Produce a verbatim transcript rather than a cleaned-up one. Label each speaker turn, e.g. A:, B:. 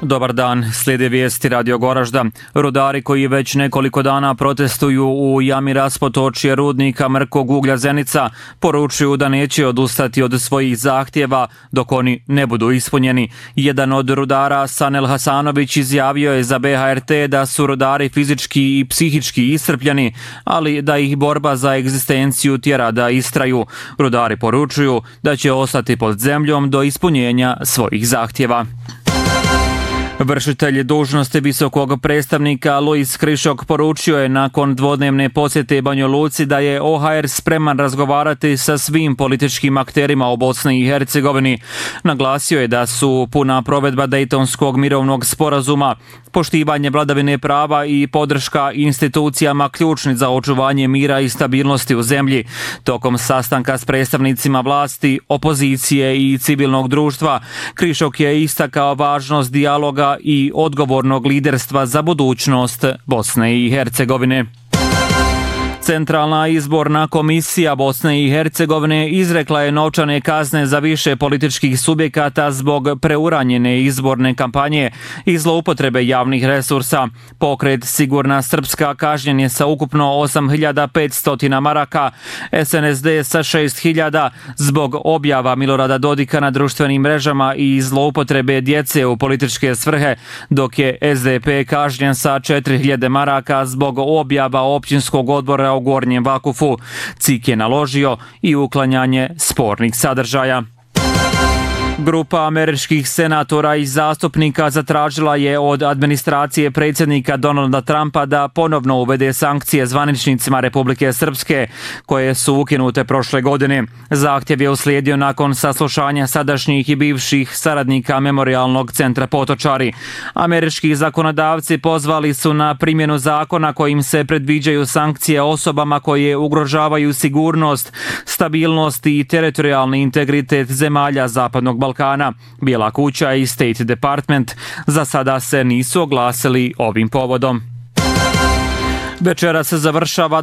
A: Dobar dan, slijede vijesti Radio Goražda. Rudari koji već nekoliko dana protestuju u jami raspotočje rudnika mrkog uglja Zenica poručuju da neće odustati od svojih zahtjeva dok oni ne budu ispunjeni. Jedan od rudara, Sanel Hasanović, izjavio je za B H R T da su rudari fizički i psihički iscrpljeni, ali da ih borba za egzistenciju tjera da istraju. Rudari poručuju da će ostati pod zemljom do ispunjenja svojih zahtjeva. Vršitelj dužnosti visokog predstavnika Luis Krišok poručio je nakon dvodnevne posjete Banja Luci da je O H R spreman razgovarati sa svim političkim akterima u Bosni i Hercegovini. Naglasio je da su puna provedba Dejtonskog mirovnog sporazuma, poštivanje vladavine prava i podrška institucijama ključni za očuvanje mira i stabilnosti u zemlji. Tokom sastanka s predstavnicima vlasti, opozicije i civilnog društva, Krišok je istakao važnost dijaloga i odgovornog liderstva za budućnost Bosne i Hercegovine. Centralna izborna komisija Bosne i Hercegovine izrekla je novčane kazne za više političkih subjekata zbog preuranjene izborne kampanje i zloupotrebe javnih resursa. Pokret Sigurna Srpska kažnjen je sa ukupno osam hiljada petsto maraka, S N S D sa šest hiljada zbog objava Milorada Dodika na društvenim mrežama i zloupotrebe djece u političke svrhe, dok je S D P kažnjen sa četiri hiljade maraka zbog objava općinskog odbora u Gornjem Vakufu. C I K je naložio i uklanjanje spornih sadržaja. Grupa američkih senatora i zastupnika zatražila je od administracije predsjednika Donalda Trumpa da ponovno uvede sankcije zvaničnicima Republike Srpske, koje su ukinute prošle godine. Zahtjev je uslijedio nakon saslušanja sadašnjih i bivših saradnika Memorijalnog centra Potočari. Američki zakonodavci pozvali su na primjenu zakona kojim se predviđaju sankcije osobama koje ugrožavaju sigurnost, stabilnost i teritorijalni integritet zemalja Zapadnog Balkana. Balkana. Bijela kuća i State Department za sada se nisu oglasili ovim povodom. Večera se završava